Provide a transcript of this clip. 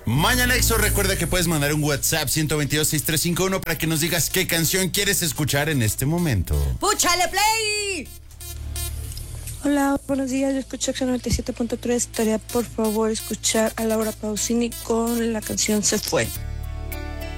Mañanexo, recuerda que puedes mandar un WhatsApp 122-6351 para que nos digas qué canción quieres escuchar en este momento. ¡Púchale play! Hola, buenos días, yo escucho Acción 97.3. Estaría por favor escuchar a Laura Pausini con la canción Se Fue.